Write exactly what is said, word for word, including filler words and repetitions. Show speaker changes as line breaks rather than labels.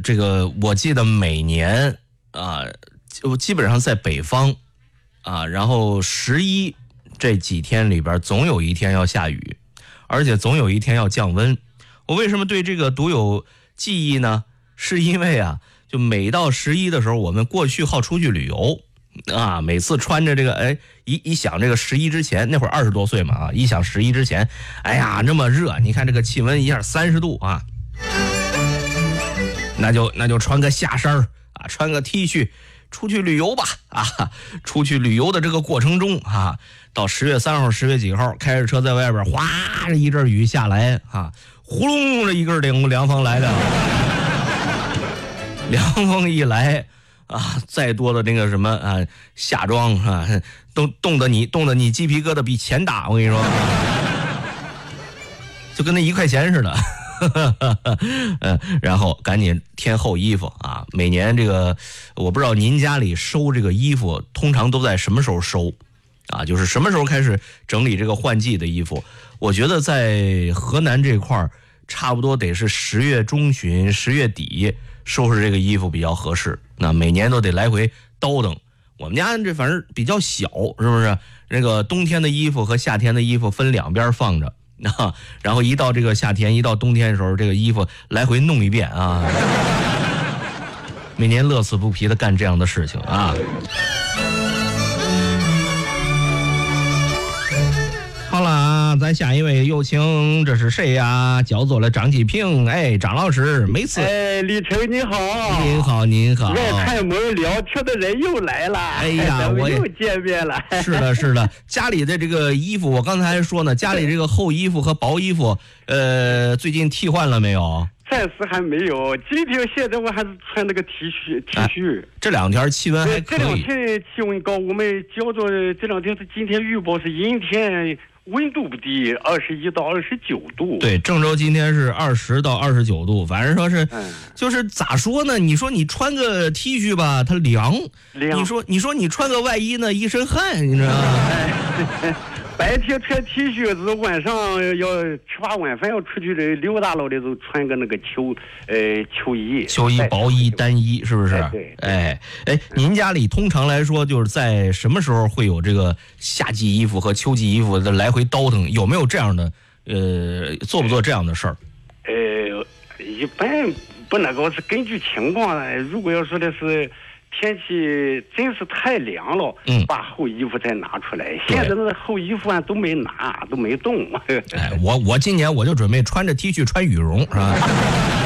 这个我记得每年啊，就基本上在北方啊，然后十一这几天里边总有一天要下雨，而且总有一天要降温。我为什么对这个独有记忆呢？是因为啊，就每到十一的时候，我们过去好出去旅游啊，每次穿着这个，哎，一一想这个十一之前，那会儿二十多岁嘛啊，一想十一之前，哎呀，那么热，你看这个气温一下三十度啊，那就那就穿个下衫啊，穿个 T 恤。出去旅游吧啊！出去旅游的这个过程中啊，到十月三号、十月几号，开着车在外边，哗一阵雨下来啊，呼隆的一根凉凉风来了，凉风一来啊，再多的那个什么啊夏装啊，都冻得你冻得你鸡皮疙瘩比钱大，我跟你说，就跟那一块钱似的。嗯，然后赶紧添厚衣服啊！每年这个，我不知道您家里收这个衣服，通常都在什么时候收啊？就是什么时候开始整理这个换季的衣服？我觉得在河南这块儿，差不多得是十月中旬、十月底收拾这个衣服比较合适。那每年都得来回倒腾。我们家这反正比较小，是不是？那个冬天的衣服和夏天的衣服分两边放着。啊，然后一到这个夏天，一到冬天的时候，这个衣服来回弄一遍啊，每年乐此不疲的干这样的事情啊。好了，咱下一位有请，这是谁呀？叫做了张继平，哎，张老师，每次。
哎，李成你好。
您好，您好。
爱看门聊天的人又来了。
哎呀，我
又见面了。
是的，是的，家里的这个衣服，我刚才还说呢，家里这个厚衣服和薄衣服，呃，最近替换了没有？
暂时还没有。今天现在我还是穿那个 T 恤 T 恤、哎。
这两天气温还可以。
这两天气温高，我们叫做这两天是今天预报是阴天。温度不低，二十一到二十九度。
对，郑州今天是二十到二十九度，反正说是，嗯、就是咋说呢？你说你穿个 T 恤吧，它凉；
凉。
你说你说你穿个外衣呢，一身汗，你知道吗？
哎、白天穿 T 恤子，晚上要吃完晚饭要出去的溜达了的时候，穿个那个秋呃秋衣。
秋衣、薄衣、单衣，是不是？
哎对。
哎哎，您家里通常来说，就是在什么时候会有这个夏季衣服和秋季衣服的来回倒腾？有没有这样的？呃，做不做这样的事儿？
呃，一般不那个是根据情况的。如果要说的是天气真是太凉了，嗯，把厚衣服再拿出来。现在那厚衣服啊都没拿，都没动。
哎，我我今年我就准备穿着 T 恤穿羽绒，是吧？